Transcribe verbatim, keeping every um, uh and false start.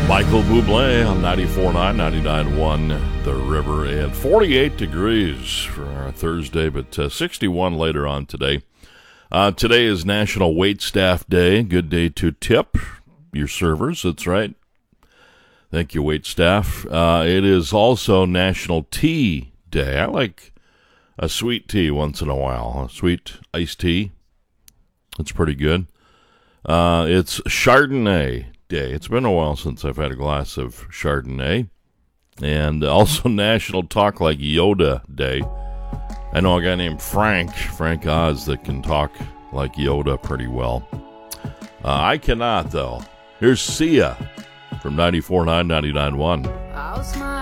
Michael Bublé on ninety-four point nine, ninety-nine point one The River, and forty-eight degrees for our Thursday, but uh, sixty-one later on today. Uh, today is National Waitstaff Day. Good day to tip your servers, that's right. Thank you, waitstaff. Uh, it is also National Tea Day. I like a sweet tea once in a while, a sweet iced tea. That's pretty good. Uh, it's Chardonnay Day. It's been a while since I've had a glass of Chardonnay. And also National Talk Like Yoda Day. I know a guy named Frank, Frank Oz, that can talk like Yoda pretty well. Uh, I cannot, though. Here's Sia from ninety-four point nine, ninety-nine point one.